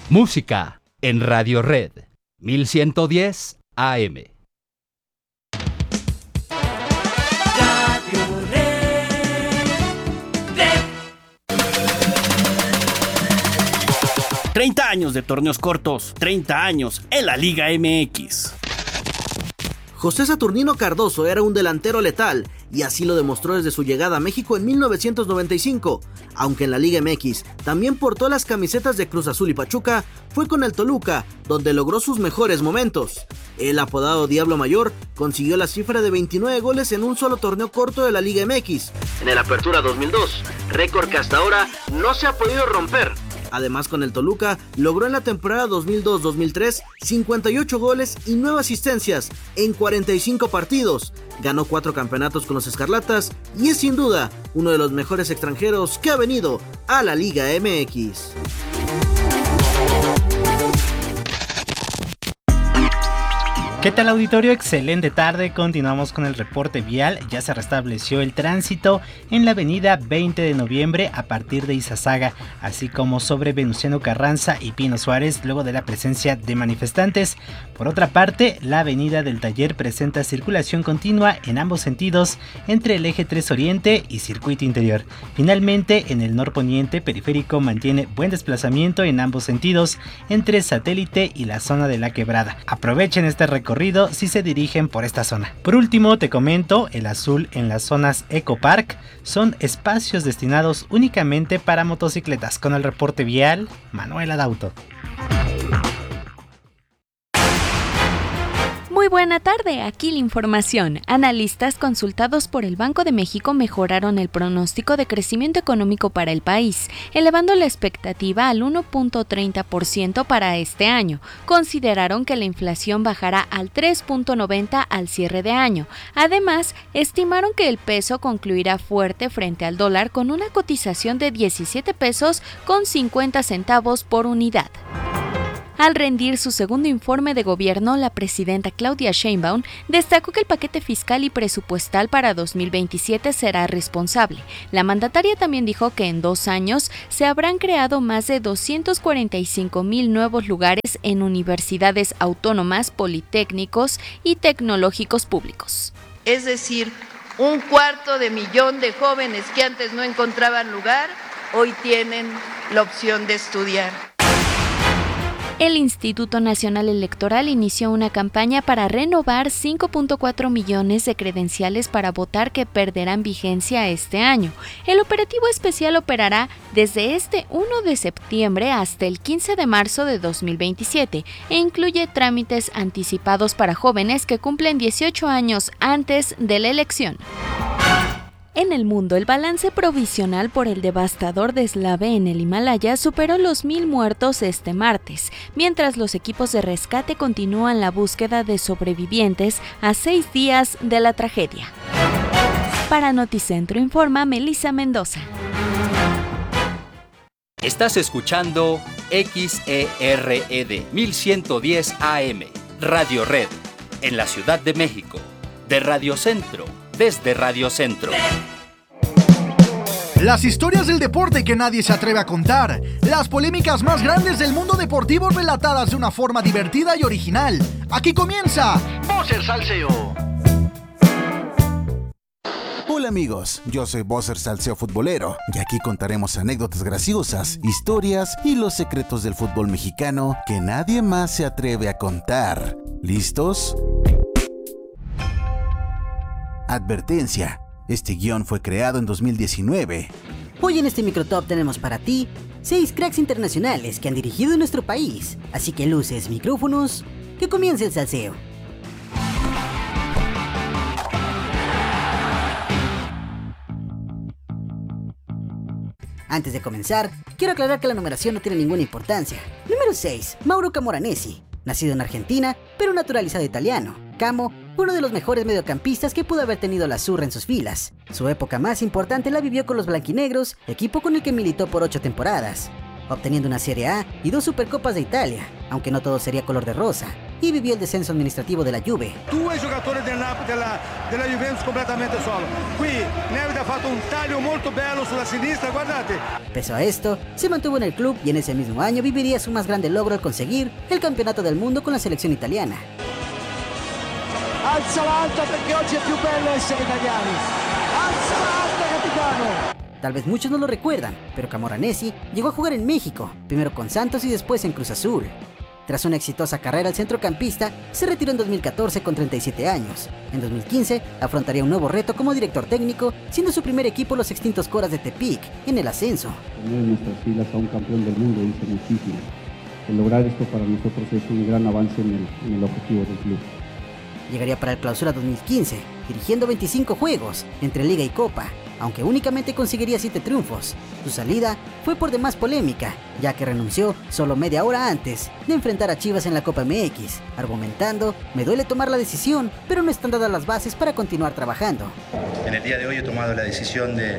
Música en Radio Red 1110 AM. Radio Red. 30 años de torneos cortos, 30 años en la Liga MX. José Saturnino Cardoso era un delantero letal y así lo demostró desde su llegada a México en 1995. Aunque en la Liga MX también portó las camisetas de Cruz Azul y Pachuca, fue con el Toluca donde logró sus mejores momentos. El apodado Diablo Mayor consiguió la cifra de 29 goles en un solo torneo corto de la Liga MX, en el Apertura 2002, récord que hasta ahora no se ha podido romper. Además, con el Toluca logró en la temporada 2002-2003 58 goles y 9 asistencias en 45 partidos. Ganó 4 campeonatos con los Escarlatas y es sin duda uno de los mejores extranjeros que ha venido a la Liga MX. ¿Qué tal, auditorio? Excelente tarde, continuamos con el reporte vial. Ya se restableció el tránsito en la avenida 20 de noviembre a partir de Izazaga, así como sobre Venustiano Carranza y Pino Suárez, luego de la presencia de manifestantes. Por otra parte, la avenida del Taller presenta circulación continua en ambos sentidos entre el eje 3 Oriente y Circuito Interior. Finalmente, en el norponiente, Periférico mantiene buen desplazamiento en ambos sentidos entre Satélite y la zona de La Quebrada. Aprovechen este recorrido si se dirigen por esta zona. Por último, te comento, el azul en las zonas Eco Park son espacios destinados únicamente para motocicletas. Con el reporte vial, Manuel Adauto. Muy buena tarde, aquí la información. Analistas consultados por el Banco de México mejoraron el pronóstico de crecimiento económico para el país, elevando la expectativa al 1.30% para este año. Consideraron que la inflación bajará al 3.90% al cierre de año. Además, estimaron que el peso concluirá fuerte frente al dólar con una cotización de 17 pesos con 50 centavos por unidad. Al rendir su segundo informe de gobierno, la presidenta Claudia Sheinbaum destacó que el paquete fiscal y presupuestal para 2027 será responsable. La mandataria también dijo que en 2 años se habrán creado más de 245,000 nuevos lugares en universidades autónomas, politécnicos y tecnológicos públicos. Es decir, 250,000 de jóvenes que antes no encontraban lugar, hoy tienen la opción de estudiar. El Instituto Nacional Electoral inició una campaña para renovar 5.4 millones de credenciales para votar que perderán vigencia este año. El operativo especial operará desde este 1 de septiembre hasta el 15 de marzo de 2027 e incluye trámites anticipados para jóvenes que cumplen 18 años antes de la elección. En el mundo, el balance provisional por el devastador deslave en el Himalaya superó los 1,000 muertos este martes, mientras los equipos de rescate continúan la búsqueda de sobrevivientes a 6 días de la tragedia. Para Noticentro informa Melissa Mendoza. Estás escuchando XERED 1110 AM, Radio Red, en la Ciudad de México, de Radio Centro. Desde Radio Centro. Las historias del deporte que nadie se atreve a contar. Las polémicas más grandes del mundo deportivo relatadas de una forma divertida y original. Aquí comienza Buzzer Salseo. Hola amigos, yo soy Buzzer Salseo Futbolero y aquí contaremos anécdotas graciosas, historias y los secretos del fútbol mexicano que nadie más se atreve a contar. ¿Listos? Advertencia, este guión fue creado en 2019. Hoy en este microtop tenemos para ti 6 cracks internacionales que han dirigido nuestro país. Así que luces, micrófonos, que comience el salseo. Antes de comenzar, quiero aclarar que la numeración no tiene ninguna importancia. Número 6, Mauro Camoranesi. Nacido en Argentina, pero naturalizado italiano. Camo, uno de los mejores mediocampistas que pudo haber tenido la Azzurra en sus filas. Su época más importante la vivió con los blanquinegros, equipo con el que militó por 8 temporadas. obteniendo una Serie A y 2 Supercopas de Italia, aunque no todo sería color de rosa, y vivió el descenso administrativo de la Juve. 2 giocatori della Juventus completamente solo. Qui Neves ha fatto un taglio molto bello sulla sinistra, guardate. Pese a esto, se mantuvo en el club y en ese mismo año viviría su más grande logro al conseguir el campeonato del mundo con la selección italiana. Alzala alta perché oggi è più bello essere italiani. Alzala alta, capitano. Tal vez muchos no lo recuerdan, pero Camoranesi llegó a jugar en México, primero con Santos y después en Cruz Azul. Tras una exitosa carrera, el centrocampista se retiró en 2014 con 37 años. En 2015 afrontaría un nuevo reto como director técnico, siendo su primer equipo los extintos Coras de Tepic, en el ascenso. Tener en nuestras filas a un campeón del mundo dice muchísimo. El lograr esto para nosotros es un gran avance en el objetivo del club. Llegaría para el Clausura 2015, dirigiendo 25 juegos entre Liga y Copa, aunque únicamente conseguiría 7 triunfos. Su salida fue por demás polémica, ya que renunció solo media hora antes de enfrentar a Chivas en la Copa MX, argumentando: me duele tomar la decisión, pero no están dadas las bases para continuar trabajando. En el día de hoy he tomado la decisión de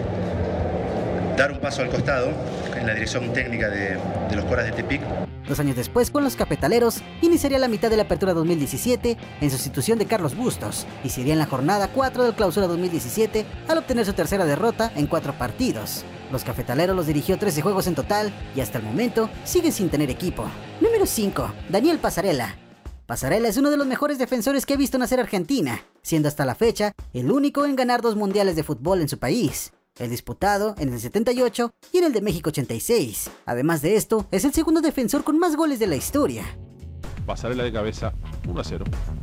dar un paso al costado en la dirección técnica de los Coras de Tepic. 2 años después, con los Cafetaleros, iniciaría la mitad de la Apertura 2017 en sustitución de Carlos Bustos, y se iría en la jornada 4 del Clausura 2017 al obtener su tercera derrota en 4 partidos. Los Cafetaleros los dirigió 13 juegos en total y hasta el momento sigue sin tener equipo. Número 5. Daniel Passarella. Passarella es uno de los mejores defensores que ha visto nacer Argentina, siendo hasta la fecha el único en ganar 2 mundiales de fútbol en su país. El disputado en el 78 y en el de México 86. Además de esto, es el segundo defensor con más goles de la historia. Passarella de cabeza, 1-0.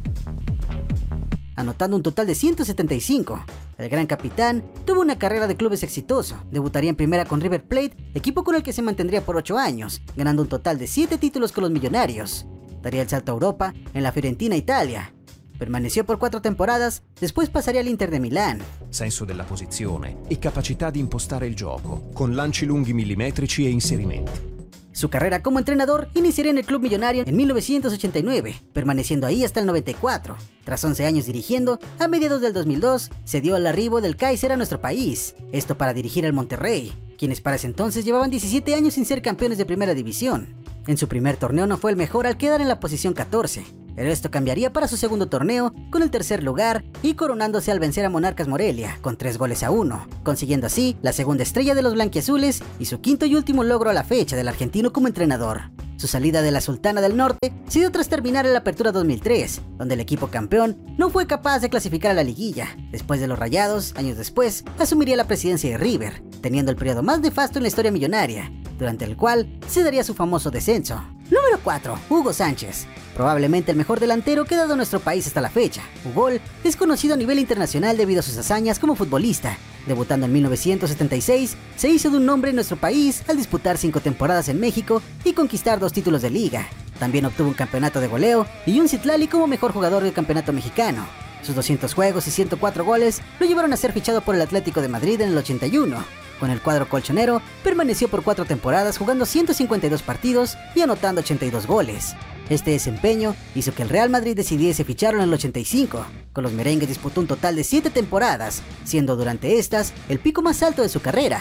Anotando un total de 175. El gran capitán tuvo una carrera de clubes exitoso. Debutaría en primera con River Plate, equipo con el que se mantendría por 8 años, ganando un total de 7 títulos con los millonarios. Daría el salto a Europa en la Fiorentina, Italia. Permaneció por 4 temporadas, después pasaría al Inter de Milán. Senso della posizione e capacità di impostare il gioco, con lanci lunghi millimetrici e inserimenti. Su carrera como entrenador iniciaría en el club millonario en 1989, permaneciendo ahí hasta el 94. Tras 11 años dirigiendo, a mediados del 2002 se dio el arribo del Kaiser a nuestro país, esto para dirigir al Monterrey, quienes para ese entonces llevaban 17 años sin ser campeones de primera división. En su primer torneo no fue el mejor al quedar en la posición 14, pero esto cambiaría para su segundo torneo con el tercer lugar y coronándose al vencer a Monarcas Morelia con 3-1, consiguiendo así la segunda estrella de los blanquiazules y su quinto y último logro a la fecha del argentino como entrenador. Su salida de la Sultana del Norte se dio tras terminar en la Apertura 2003, donde el equipo campeón no fue capaz de clasificar a la liguilla. Después de los Rayados, años después, asumiría la presidencia de River, teniendo el periodo más nefasto en la historia millonaria, durante el cual se daría su famoso descenso. Número 4. Hugo Sánchez. Probablemente el mejor delantero que ha dado nuestro país hasta la fecha. Hugo es conocido a nivel internacional debido a sus hazañas como futbolista. Debutando en 1976, se hizo de un nombre en nuestro país al disputar 5 temporadas en México y conquistar 2 títulos de liga. También obtuvo un campeonato de goleo y un Citlali como mejor jugador del campeonato mexicano. Sus 200 juegos y 104 goles lo llevaron a ser fichado por el Atlético de Madrid en el 81. Con el cuadro colchonero, permaneció por 4 temporadas jugando 152 partidos y anotando 82 goles. Este desempeño hizo que el Real Madrid decidiese ficharlo en el 85. Con los merengues disputó un total de 7 temporadas, siendo durante estas el pico más alto de su carrera.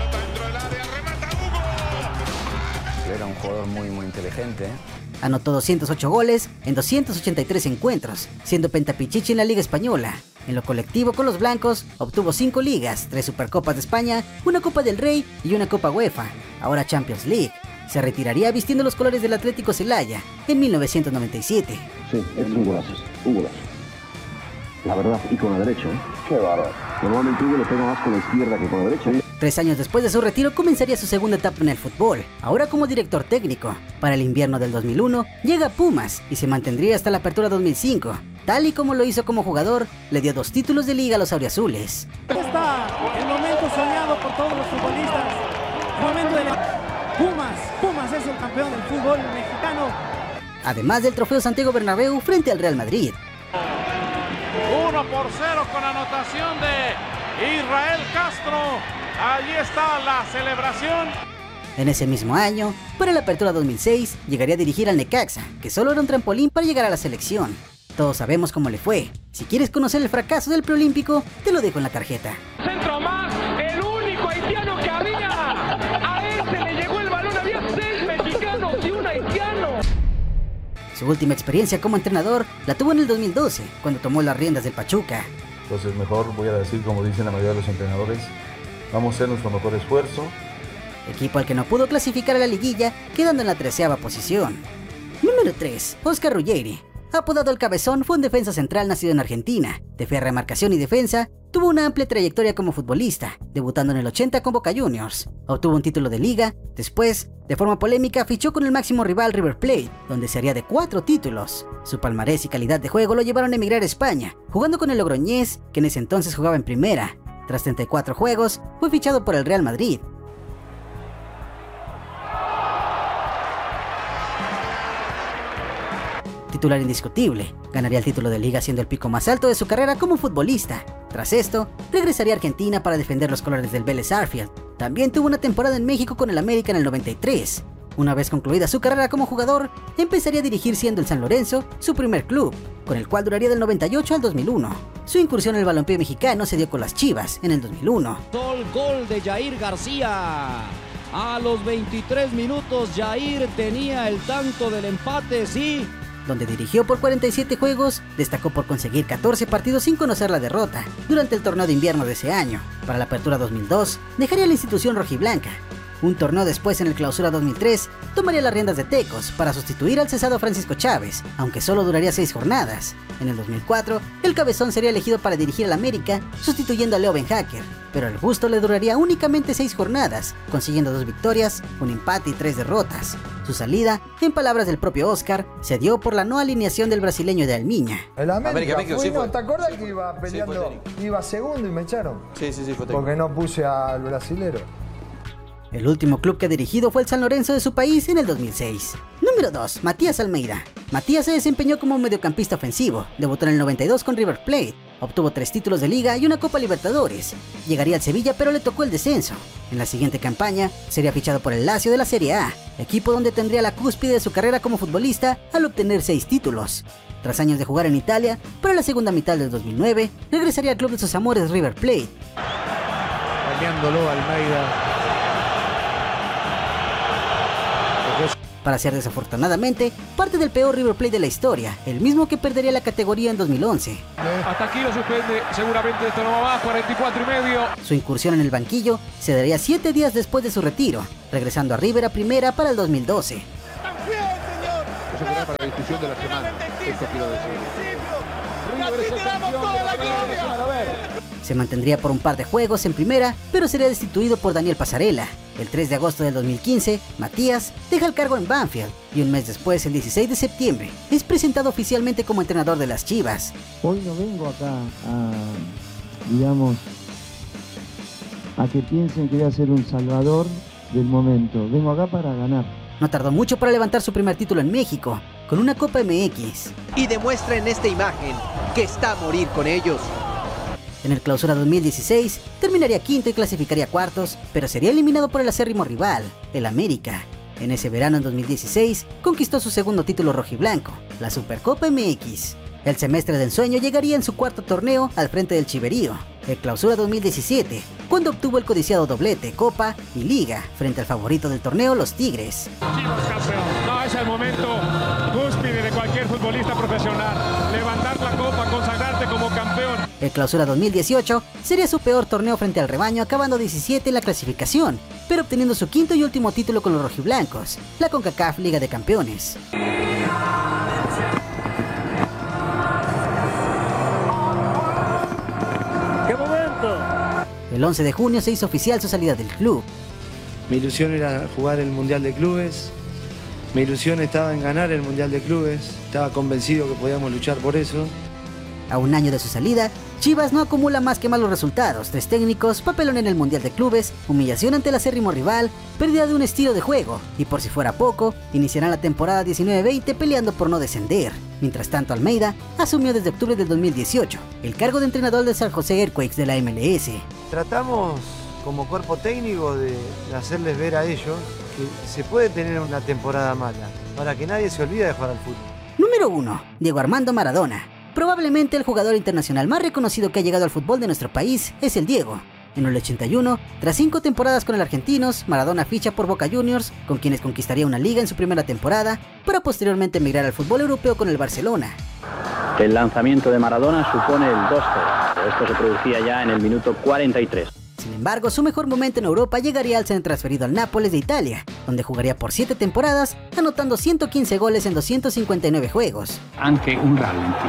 Era un jugador muy inteligente. Anotó 208 goles en 283 encuentros, siendo pentapichichi en la Liga Española. En lo colectivo con los blancos, obtuvo 5 ligas, 3 Supercopas de España, una Copa del Rey y una Copa UEFA, ahora Champions League. Se retiraría vistiendo los colores del Atlético Celaya en 1997. Sí, es un golazo, un golazo. La verdad, y con la derecha, ¿eh? Qué bárbaro. Normalmente Hugo le pega más con la izquierda que con la derecha. 3 años después de su retiro comenzaría su segunda etapa en el fútbol, ahora como director técnico. Para el invierno del 2001 llega a Pumas y se mantendría hasta la Apertura 2005. Tal y como lo hizo como jugador, le dio 2 títulos de liga a los auriazules. Está el momento soñado por todos los futbolistas. El momento de Pumas es el campeón del fútbol mexicano. Además del trofeo Santiago Bernabéu frente al Real Madrid. 1-0 con anotación de Israel Castro. Allí está la celebración. En ese mismo año, para la Apertura 2006, llegaría a dirigir al Necaxa, que solo era un trampolín para llegar a la selección. Todos sabemos cómo le fue. Si quieres conocer el fracaso del preolímpico, te lo dejo en la tarjeta. Centro más, el único haitiano que había. A ese le llegó el balón abierto. haitiano. Su última experiencia como entrenador la tuvo en el 2012, cuando tomó las riendas del Pachuca. Entonces mejor voy a decir, como dicen la mayoría de los entrenadores, vamos a hacer nuestro mejor esfuerzo. Equipo al que no pudo clasificar a la liguilla, quedando en la 13ª posición. Número 3. Oscar Ruggeri. Apodado El Cabezón, fue un defensa central nacido en Argentina. De férrea marcación y defensa, tuvo una amplia trayectoria como futbolista, debutando en el 80 con Boca Juniors. Obtuvo un título de liga, después, de forma polémica, fichó con el máximo rival River Plate, donde se haría de 4 títulos. Su palmarés y calidad de juego lo llevaron a emigrar a España, jugando con el Logroñés, que en ese entonces jugaba en primera. Tras 34 juegos, fue fichado por el Real Madrid. Titular indiscutible, ganaría el título de liga siendo el pico más alto de su carrera como futbolista. Tras esto, regresaría a Argentina para defender los colores del Vélez Sarsfield. También tuvo una temporada en México con el América en el 93. Una vez concluida su carrera como jugador, empezaría a dirigir siendo el San Lorenzo su primer club, con el cual duraría del 98 al 2001. Su incursión en el balompié mexicano se dio con las Chivas en el 2001. Gol de Jair García. A los 23 minutos Jair tenía el tanto del empate, sí. Donde dirigió por 47 juegos, destacó por conseguir 14 partidos sin conocer la derrota durante el torneo de invierno de ese año. Para la apertura 2002, dejaría la institución rojiblanca. Un torneo después, en el clausura 2003, tomaría las riendas de Tecos para sustituir al cesado Francisco Chávez, aunque solo duraría 6 jornadas. En el 2004, el Cabezón sería elegido para dirigir al América, sustituyendo a Leo Benhacker, pero el Busto le duraría únicamente 6 jornadas, consiguiendo 2 victorias, un empate y 3 derrotas. Su salida, en palabras del propio Oscar, se dio por la no alineación del brasileño de Almiña. El América fue, no, ¿te acuerdas que iba peleando, iba segundo y me echaron? Sí, fue técnico. Porque no puse al brasilero. El último club que ha dirigido fue el San Lorenzo de su país en el 2006. Número 2. Matías Almeida. Matías se desempeñó como mediocampista ofensivo, debutó en el 92 con River Plate, obtuvo 3 títulos de liga y una Copa Libertadores. Llegaría al Sevilla pero le tocó el descenso. En la siguiente campaña sería fichado por el Lazio de la Serie A, equipo donde tendría la cúspide de su carrera como futbolista al obtener 6 títulos. Tras años de jugar en Italia, para la segunda mitad del 2009, regresaría al club de sus amores River Plate. Cambiándolo Almeida. Para ser desafortunadamente parte del peor River Plate de la historia, el mismo que perdería la categoría en 2011. Hasta aquí lo suspende, seguramente esto no va más, 44 y medio. Su incursión en el banquillo se daría 7 días después de su retiro, regresando a River a primera para el 2012. Eso será para la discusión de la semana, esto quiero decir. River es el campeón de la gloria. Se mantendría por un par de juegos en primera, pero sería destituido por Daniel Passarella. El 3 de agosto del 2015, Matías deja el cargo en Banfield y un mes después, el 16 de septiembre, es presentado oficialmente como entrenador de las Chivas. Hoy no vengo acá a que piensen que voy a ser un salvador del momento. Vengo acá para ganar. No tardó mucho para levantar su primer título en México, con una Copa MX. Y demuestra en esta imagen que está a morir con ellos. En el clausura 2016, terminaría quinto y clasificaría cuartos, pero sería eliminado por el acérrimo rival, el América. En ese verano, en 2016, conquistó su segundo título rojiblanco, la Supercopa MX. El semestre del sueño llegaría en su cuarto torneo al frente del Chiverío, el clausura 2017, cuando obtuvo el codiciado doblete, Copa y Liga, frente al favorito del torneo, los Tigres. Chivas campeón. No, es el momento cúspide de cualquier futbolista profesional. Levantar la copa, consagrarte como campeón. El clausura 2018 sería su peor torneo frente al rebaño, acabando 17 en la clasificación, pero obteniendo su quinto y último título con los rojiblancos, la CONCACAF Liga de Campeones. ¡Qué momento! El 11 de junio se hizo oficial su salida del club. Mi ilusión era jugar el Mundial de Clubes. Mi ilusión estaba en ganar el Mundial de Clubes. Estaba convencido que podíamos luchar por eso. A un año de su salida, Chivas no acumula más que malos resultados, 3 técnicos, papelón en el Mundial de Clubes, humillación ante el acérrimo rival, pérdida de un estilo de juego, y por si fuera poco, iniciarán la temporada 19-20 peleando por no descender. Mientras tanto, Almeida asumió desde octubre del 2018 el cargo de entrenador del San José Earthquakes de la MLS. Tratamos como cuerpo técnico de hacerles ver a ellos que se puede tener una temporada mala, para que nadie se olvide de jugar al fútbol. Número 1. Diego Armando Maradona. Probablemente el jugador internacional más reconocido que ha llegado al fútbol de nuestro país es el Diego. En el 81, tras 5 temporadas con el Argentinos, Maradona ficha por Boca Juniors, con quienes conquistaría una liga en su primera temporada, para posteriormente emigrar al fútbol europeo con el Barcelona. El lanzamiento de Maradona supone el 2-0. Esto se producía ya en el minuto 43. Sin embargo, su mejor momento en Europa llegaría al ser transferido al Nápoles de Italia, donde jugaría por 7 temporadas, anotando 115 goles en 259 juegos. Anche un rallenti.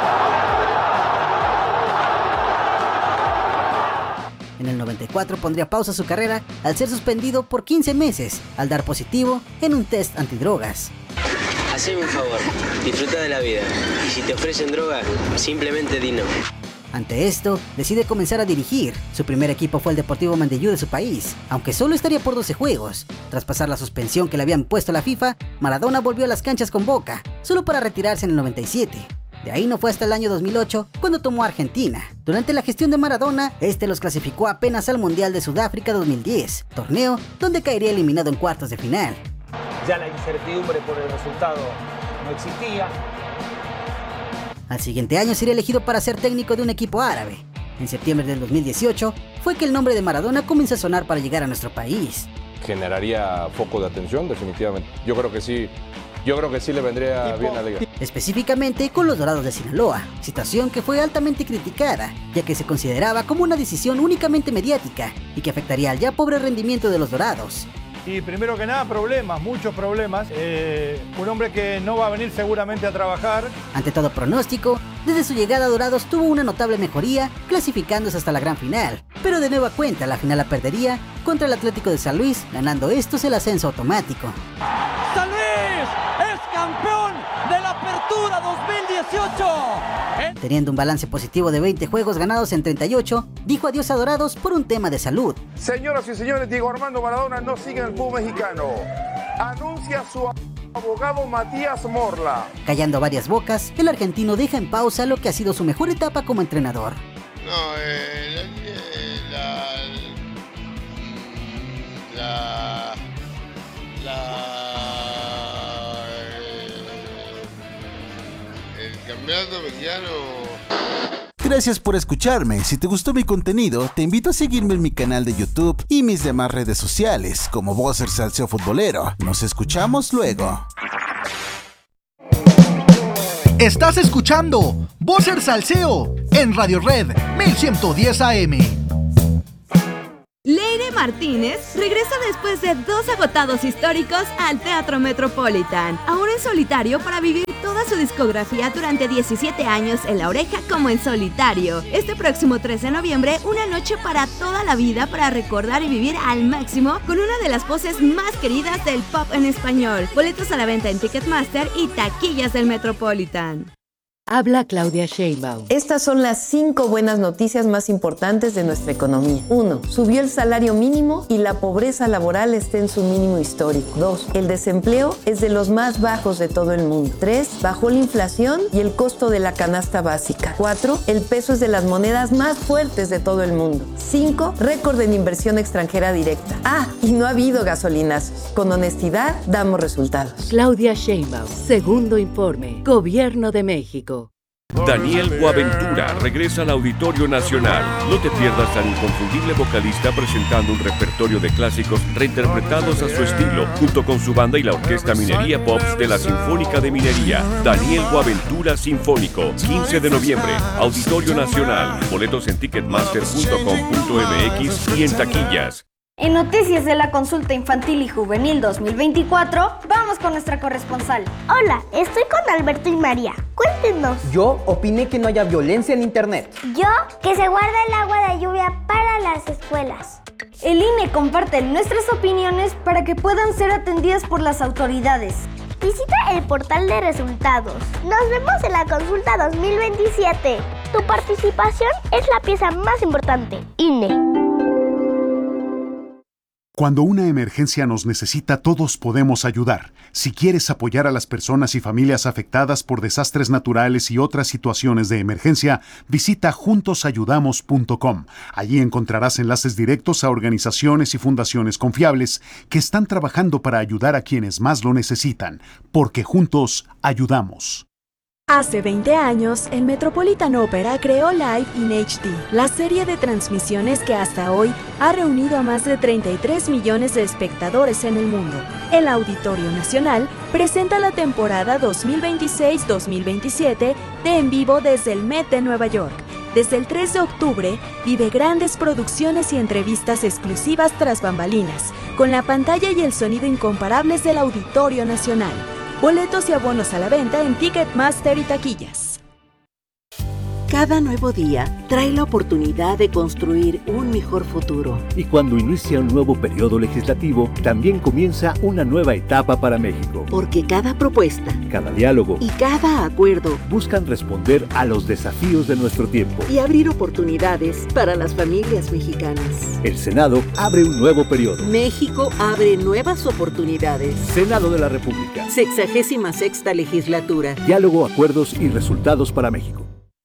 En el 94 pondría pausa a su carrera al ser suspendido por 15 meses, al dar positivo en un test antidrogas. Haceme un favor, disfruta de la vida, y si te ofrecen droga, simplemente di no. Ante esto, decide comenzar a dirigir. Su primer equipo fue el Deportivo Mandillú de su país, aunque solo estaría por 12 juegos. Tras pasar la suspensión que le habían puesto la FIFA, Maradona volvió a las canchas con Boca, solo para retirarse en el 97. De ahí no fue hasta el año 2008 cuando tomó a Argentina. Durante la gestión de Maradona, este los clasificó apenas al Mundial de Sudáfrica 2010, torneo donde caería eliminado en cuartos de final. Ya la incertidumbre por el resultado no existía. Al siguiente año sería elegido para ser técnico de un equipo árabe. En septiembre del 2018 fue que el nombre de Maradona comenzó a sonar para llegar a nuestro país. Generaría foco de atención, definitivamente. Yo creo que sí le vendría bien a la liga. Específicamente con los Dorados de Sinaloa, situación que fue altamente criticada, ya que se consideraba como una decisión únicamente mediática y que afectaría al ya pobre rendimiento de los Dorados. Y primero que nada, muchos problemas. Un hombre que no va a venir seguramente a trabajar. Ante todo pronóstico, desde su llegada a Dorados tuvo una notable mejoría, clasificándose hasta la gran final. Pero de nueva cuenta, la final la perdería contra el Atlético de San Luis, ganando estos el ascenso automático. ¡San Luis es campeón de la Apertura 2018! Teniendo un balance positivo de 20 juegos ganados en 38, dijo adiós a Dorados por un tema de salud. Señoras y señores, Diego Armando Maradona no sigue en el fútbol mexicano. Anuncia su abogado Matías Morla. Callando varias bocas, el argentino deja en pausa lo que ha sido su mejor etapa como entrenador. El campeonato mexicano. Gracias por escucharme. Si te gustó mi contenido, te invito a seguirme en mi canal de YouTube y mis demás redes sociales, como Boser Salseo Futbolero. Nos escuchamos luego. Estás escuchando Boser Salseo en Radio Red 1110 AM. Leire Martínez regresa después de 2 agotados históricos al Teatro Metropolitan, ahora en solitario para vivir toda su discografía durante 17 años en La Oreja como en solitario. Este próximo 3 de noviembre, una noche para toda la vida para recordar y vivir al máximo con una de las voces más queridas del pop en español. Boletos a la venta en Ticketmaster y taquillas del Metropolitan. Habla Claudia Sheinbaum. Estas son las 5 buenas noticias más importantes de nuestra economía. 1. Subió el salario mínimo y la pobreza laboral está en su mínimo histórico. 2. El desempleo es de los más bajos de todo el mundo. 3. Bajó la inflación y el costo de la canasta básica. 4. El peso es de las monedas más fuertes de todo el mundo. 5. Récord en inversión extranjera directa. Y no ha habido gasolinazos. Con honestidad damos resultados. Claudia Sheinbaum. Segundo informe. Gobierno de México. Daniel Boaventura regresa al Auditorio Nacional. No te pierdas al inconfundible vocalista presentando un repertorio de clásicos reinterpretados a su estilo, junto con su banda y la Orquesta Minería Pops de la Sinfónica de Minería. Daniel Boaventura Sinfónico, 15 de noviembre, Auditorio Nacional. Boletos en ticketmaster.com.mx y en taquillas. En Noticias de la Consulta Infantil y Juvenil 2024, vamos con nuestra corresponsal. Hola, estoy con Alberto y María. Cuéntenos. Yo opiné que no haya violencia en internet. Yo, que se guarda el agua de lluvia para las escuelas. El INE comparte nuestras opiniones para que puedan ser atendidas por las autoridades. Visita el portal de resultados. Nos vemos en la consulta 2027. Tu participación es la pieza más importante. INE. Cuando una emergencia nos necesita, todos podemos ayudar. Si quieres apoyar a las personas y familias afectadas por desastres naturales y otras situaciones de emergencia, visita juntosayudamos.com. Allí encontrarás enlaces directos a organizaciones y fundaciones confiables que están trabajando para ayudar a quienes más lo necesitan, porque juntos ayudamos. Hace 20 años, el Metropolitan Opera creó Live in HD, la serie de transmisiones que hasta hoy ha reunido a más de 33 millones de espectadores en el mundo. El Auditorio Nacional presenta la temporada 2026-2027 de En Vivo desde el Met de Nueva York. Desde el 3 de octubre, vive grandes producciones y entrevistas exclusivas tras bambalinas, con la pantalla y el sonido incomparables del Auditorio Nacional. Boletos y abonos a la venta en Ticketmaster y taquillas. Cada nuevo día trae la oportunidad de construir un mejor futuro. Y cuando inicia un nuevo periodo legislativo, también comienza una nueva etapa para México. Porque cada propuesta, cada diálogo y cada acuerdo buscan responder a los desafíos de nuestro tiempo y abrir oportunidades para las familias mexicanas. El Senado abre un nuevo periodo. México abre nuevas oportunidades. Senado de la República. 66ª legislatura. Diálogo, acuerdos y resultados para México.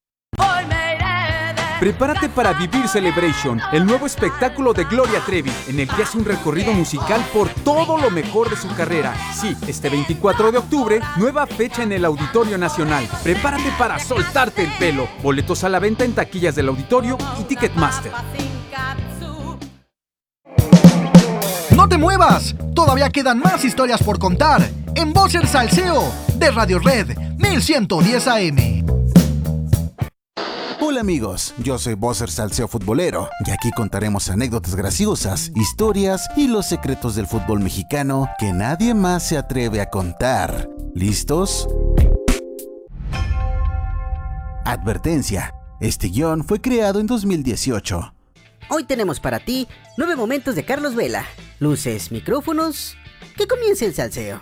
Prepárate para vivir Celebration, el nuevo espectáculo de Gloria Trevi, en el que hace un recorrido musical por todo lo mejor de su carrera. Sí, este 24 de octubre, nueva fecha en el Auditorio Nacional. Prepárate para soltarte el pelo. Boletos a la venta en taquillas del Auditorio y Ticketmaster. ¡No te muevas! Todavía quedan más historias por contar en Voz el Salseo de Radio Red 1110 AM. Hola amigos, yo soy Bosser Salseo Futbolero y aquí contaremos anécdotas graciosas, historias y los secretos del fútbol mexicano que nadie más se atreve a contar. ¿Listos? Advertencia, este guión fue creado en 2018. Hoy tenemos para ti 9 momentos de Carlos Vela. Luces, micrófonos, que comience el salseo.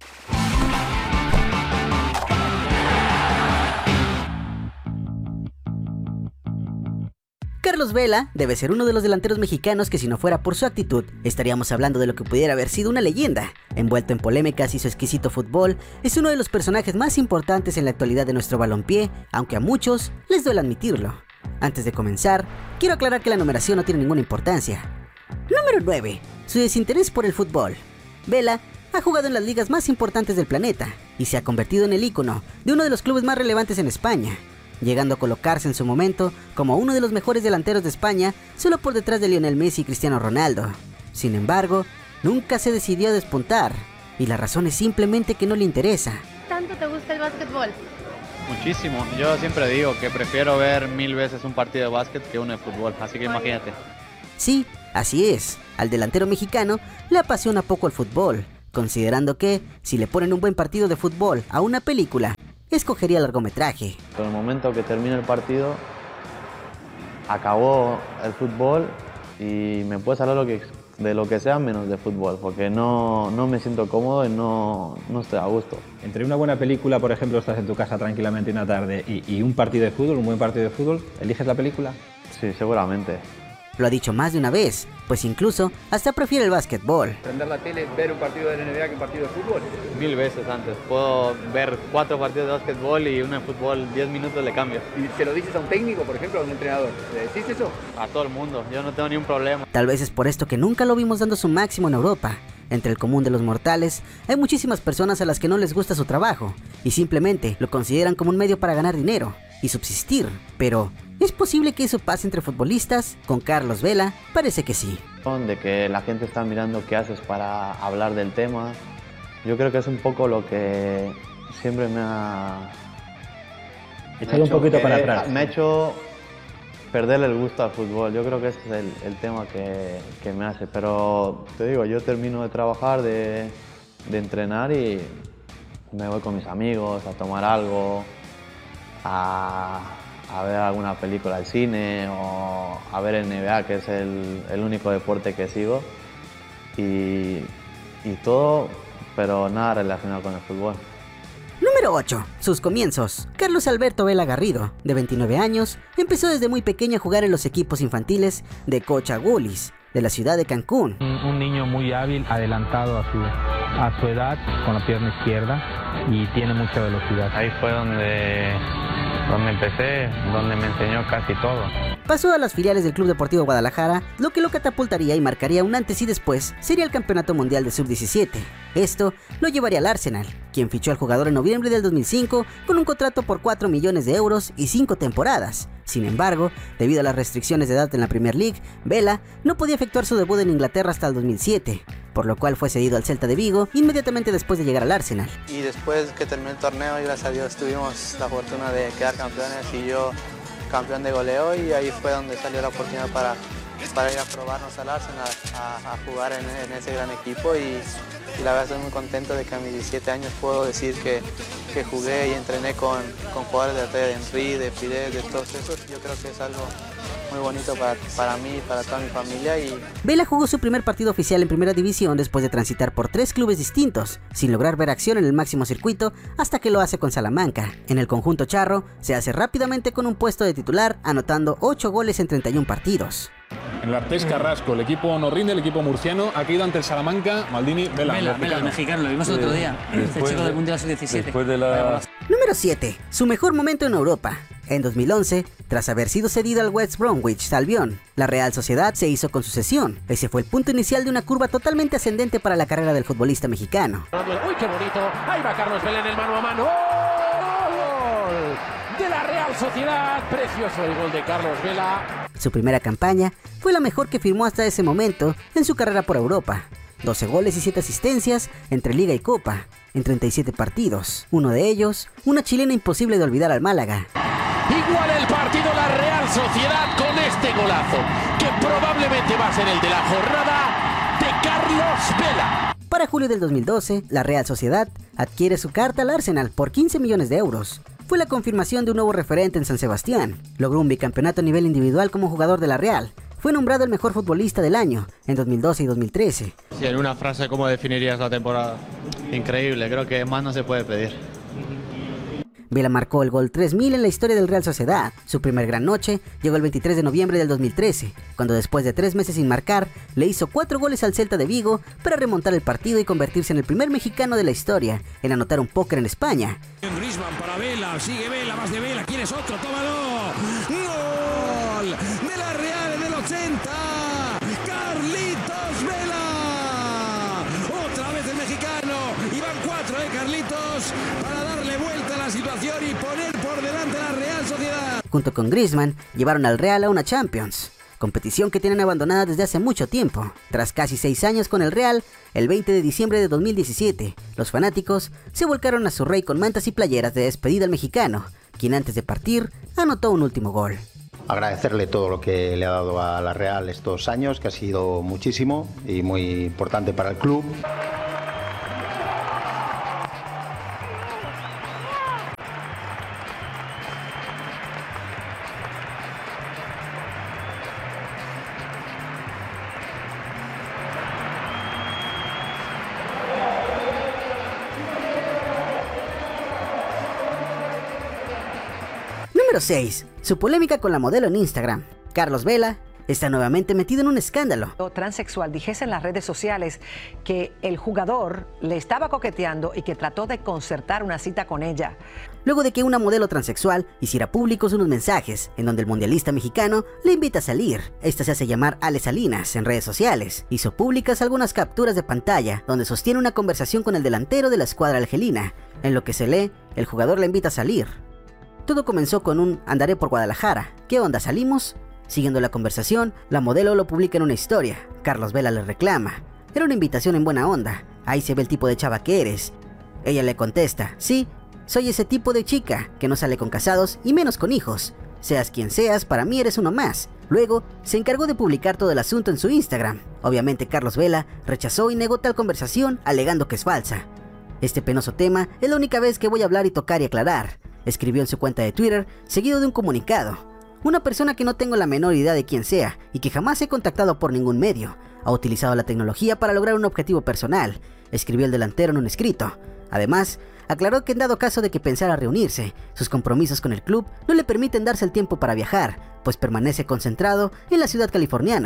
Carlos Vela debe ser uno de los delanteros mexicanos que, si no fuera por su actitud, estaríamos hablando de lo que pudiera haber sido una leyenda. Envuelto en polémicas y su exquisito fútbol, es uno de los personajes más importantes en la actualidad de nuestro balompié, aunque a muchos les duele admitirlo. Antes de comenzar, quiero aclarar que la numeración no tiene ninguna importancia. Número 9. Su desinterés por el fútbol. Vela ha jugado en las ligas más importantes del planeta y se ha convertido en el ícono de uno de los clubes más relevantes en España, llegando a colocarse en su momento como uno de los mejores delanteros de España, solo por detrás de Lionel Messi y Cristiano Ronaldo. Sin embargo, nunca se decidió a despuntar, y la razón es simplemente que no le interesa. ¿Tanto te gusta el básquetbol? Muchísimo. Yo siempre digo que prefiero ver 1000 veces un partido de básquet que uno de fútbol, así que imagínate. Sí, así es. Al delantero mexicano le apasiona poco el fútbol, considerando que, si le ponen un buen partido de fútbol a una película, escogería largometraje. En el momento que termina el partido, acabó el fútbol y me puedes hablar de lo que sea menos de fútbol, porque no me siento cómodo y no estoy a gusto. Entre una buena película, por ejemplo, estás en tu casa tranquilamente una tarde y un partido de fútbol, un buen partido de fútbol, ¿eliges la película? Sí, seguramente. Lo ha dicho más de una vez, pues incluso hasta prefiere el básquetbol. ¿Prender la tele, ver un partido de la NBA que un partido de fútbol? 1000 veces antes. Puedo ver 4 partidos de básquetbol y uno de fútbol, 10 minutos le cambio. ¿Y se lo dices a un técnico, por ejemplo, a un entrenador? ¿Le decís eso? A todo el mundo, yo no tengo ni un problema. Tal vez es por esto que nunca lo vimos dando su máximo en Europa. Entre el común de los mortales, hay muchísimas personas a las que no les gusta su trabajo y simplemente lo consideran como un medio para ganar dinero y subsistir. Pero, ¿es posible que eso pase entre futbolistas? Con Carlos Vela, parece que sí. De que la gente está mirando qué haces para hablar del tema. Yo creo que es un poco lo que siempre me ha... Echado un poquito para atrás. Me ha hecho perderle el gusto al fútbol. Yo creo que ese es el tema que me hace. Pero te digo, yo termino de trabajar, de entrenar y me voy con mis amigos a tomar algo, a ver alguna película al cine o a ver el NBA, que es el único deporte que sigo. Y todo, pero nada relacionado con el fútbol. Número 8. Sus comienzos. Carlos Alberto Vela Garrido, de 29 años, empezó desde muy pequeño a jugar en los equipos infantiles de Cochagulis, de la ciudad de Cancún. Un niño muy hábil, adelantado a su edad, con la pierna izquierda, y tiene mucha velocidad. Ahí fue donde empecé, donde me enseñó casi todo. Pasó a las filiales del Club Deportivo Guadalajara, lo que lo catapultaría y marcaría un antes y después sería el Campeonato Mundial de Sub-17. Esto lo llevaría al Arsenal, quien fichó al jugador en noviembre del 2005 con un contrato por 4 millones de euros y 5 temporadas. Sin embargo, debido a las restricciones de edad en la Premier League, Vela no podía efectuar su debut en Inglaterra hasta el 2007, por lo cual fue cedido al Celta de Vigo inmediatamente después de llegar al Arsenal. Y después que terminó el torneo, y gracias a Dios tuvimos la fortuna de quedar campeones y yo campeón de goleo, y ahí fue donde salió la oportunidad para ir a probarnos al Arsenal, a jugar en ese gran equipo, y la verdad estoy muy contento de que a mis 17 años puedo decir que jugué y entrené con jugadores de la talla de Henry, de Fidel, de todos esos. Yo creo que es algo muy bonito para mí y para toda mi familia. Vela jugó su primer partido oficial en Primera División después de transitar por 3 clubes distintos, sin lograr ver acción en el máximo circuito hasta que lo hace con Salamanca. En el conjunto charro, se hace rápidamente con un puesto de titular, anotando 8 goles en 31 partidos. En el Artés Carrasco, el equipo no rinde, el equipo murciano ha caído ante el Salamanca. Maldini, Vela, el mexicano, lo vimos el otro día. Este chico del Mundial Sub-17. Número 7. Su mejor momento en Europa. En 2011, tras haber sido cedido al West Bromwich Albion, la Real Sociedad se hizo con su cesión. Ese fue el punto inicial de una curva totalmente ascendente para la carrera del futbolista mexicano. ¡Uy, qué bonito! Ahí va Carlos Vela en el mano a mano. ¡Gol de la Real Sociedad! Precioso el gol de Carlos Vela. Su primera campaña fue la mejor que firmó hasta ese momento en su carrera por Europa. 12 goles y 7 asistencias entre Liga y Copa, en 37 partidos. Uno de ellos, una chilena imposible de olvidar al Málaga. Igual el partido la Real Sociedad con este golazo, que probablemente va a ser el de la jornada de Carlos Vela. Para julio del 2012, la Real Sociedad adquiere su carta al Arsenal por 15 millones de euros. Fue la confirmación de un nuevo referente en San Sebastián. Logró un bicampeonato a nivel individual como jugador de la Real. Fue nombrado el mejor futbolista del año en 2012 y 2013. Sí, en una frase, ¿cómo definirías la temporada? Increíble, creo que más no se puede pedir. Vela marcó el gol 3000 en la historia del Real Sociedad. Su primer gran noche llegó el 23 de noviembre del 2013, cuando después de 3 meses sin marcar, le hizo 4 goles al Celta de Vigo para remontar el partido y convertirse en el primer mexicano de la historia en anotar un póker en España. Griezmann para Vela, sigue Vela, más de Vela, ¿quieres otro? ¡Tómalo! ¡Gol de la Real en el 80! ¡Carlitos Vela! Otra vez el mexicano, y van 4 de Carlitos para darle vuelta a la situación y poner por delante a la Real Sociedad. Junto con Griezmann, llevaron al Real a una Champions, competición que tienen abandonada desde hace mucho tiempo. Tras casi 6 años con el Real, el 20 de diciembre de 2017, los fanáticos se volcaron a su rey con mantas y playeras de despedida al mexicano, quien antes de partir anotó un último gol. Agradecerle todo lo que le ha dado a la Real estos años, que ha sido muchísimo y muy importante para el club. Número 6. Su polémica con la modelo en Instagram. Carlos Vela está nuevamente metido en un escándalo. Transexual dijese en las redes sociales que el jugador le estaba coqueteando y que trató de concertar una cita con ella. Luego de que una modelo transexual hiciera públicos unos mensajes en donde el mundialista mexicano le invita a salir. Esta se hace llamar Ale Salinas en redes sociales. Hizo públicas algunas capturas de pantalla donde sostiene una conversación con el delantero de la escuadra argelina. En lo que se lee, el jugador la invita a salir. Todo comenzó con un "andaré por Guadalajara. ¿Qué onda, salimos?". Siguiendo la conversación, la modelo lo publica en una historia. Carlos Vela le reclama. Era una invitación en buena onda. Ahí se ve el tipo de chava que eres. Ella le contesta: sí, soy ese tipo de chica que no sale con casados y menos con hijos. Seas quien seas, para mí eres uno más. Luego, se encargó de publicar todo el asunto en su Instagram. Obviamente Carlos Vela rechazó y negó tal conversación, alegando que es falsa. Este penoso tema es la única vez que voy a hablar y tocar y aclarar, escribió en su cuenta de Twitter, seguido de un comunicado. Una persona que no tengo la menor idea de quién sea y que jamás he contactado por ningún medio. Ha utilizado la tecnología para lograr un objetivo personal, escribió el delantero en un escrito. Además, aclaró que en dado caso de que pensara reunirse, sus compromisos con el club no le permiten darse el tiempo para viajar, pues permanece concentrado en la ciudad californiana.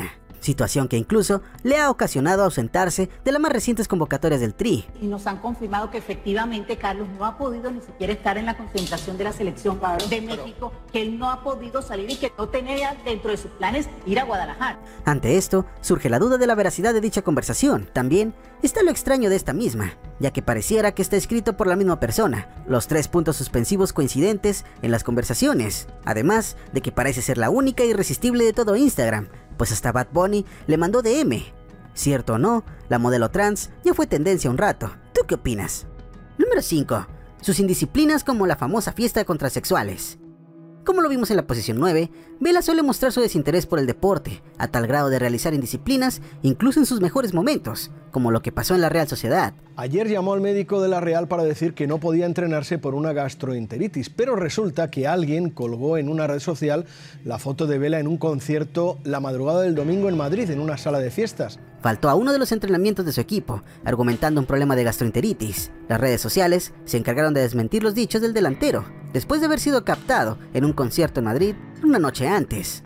situación que incluso le ha ocasionado ausentarse de las más recientes convocatorias del Tri. Y nos han confirmado que efectivamente Carlos no ha podido ni siquiera estar en la concentración de la selección de México, que él no ha podido salir y que no tenía dentro de sus planes ir a Guadalajara. Ante esto, surge la duda de la veracidad de dicha conversación. También está lo extraño de esta misma, ya que pareciera que está escrito por la misma persona, los 3 puntos suspensivos coincidentes en las conversaciones, además de que parece ser la única e irresistible de todo Instagram, pues hasta Bad Bunny le mandó DM. Cierto o no, la modelo trans ya fue tendencia un rato. ¿Tú qué opinas? Número 5. Sus indisciplinas como la famosa fiesta contra sexuales. Como lo vimos en la posición 9, Vela suele mostrar su desinterés por el deporte, a tal grado de realizar indisciplinas incluso en sus mejores momentos, como lo que pasó en la Real Sociedad. Ayer llamó al médico de la Real para decir que no podía entrenarse por una gastroenteritis, pero resulta que alguien colgó en una red social la foto de Vela en un concierto la madrugada del domingo en Madrid, en una sala de fiestas. Faltó a uno de los entrenamientos de su equipo, argumentando un problema de gastroenteritis. Las redes sociales se encargaron de desmentir los dichos del delantero, después de haber sido captado en un concierto en Madrid una noche antes.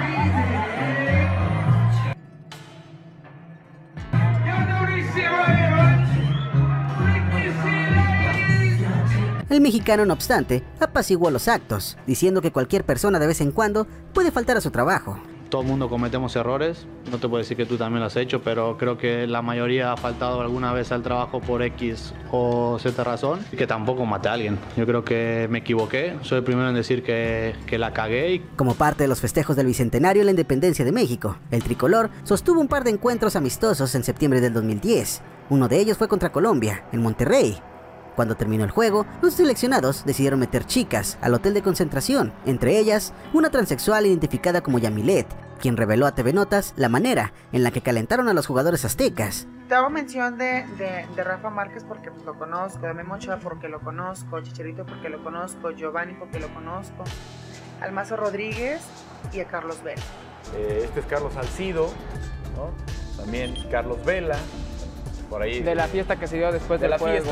El mexicano, no obstante, apaciguó los actos, diciendo que cualquier persona de vez en cuando puede faltar a su trabajo. Todo el mundo cometemos errores, no te puedo decir que tú también lo has hecho, pero creo que la mayoría ha faltado alguna vez al trabajo por X o Z razón, y que tampoco maté a alguien. Yo creo que me equivoqué, soy el primero en decir que la cagué. Como parte de los festejos del Bicentenario de la Independencia de México, el tricolor sostuvo un par de encuentros amistosos en septiembre del 2010. Uno de ellos fue contra Colombia, en Monterrey. Cuando terminó el juego, los seleccionados decidieron meter chicas al hotel de concentración, entre ellas una transexual identificada como Yamilet, quien reveló a TV Notas la manera en la que calentaron a los jugadores aztecas. Te hago mención de Rafa Márquez porque lo conozco, de Memo Ochoa porque lo conozco, Chicharito porque lo conozco, Giovanni porque lo conozco, Almazo Rodríguez y a Carlos Vela. Este es Carlos Salcido, ¿no? También Carlos Vela. Por ahí, de la fiesta que se dio después del juego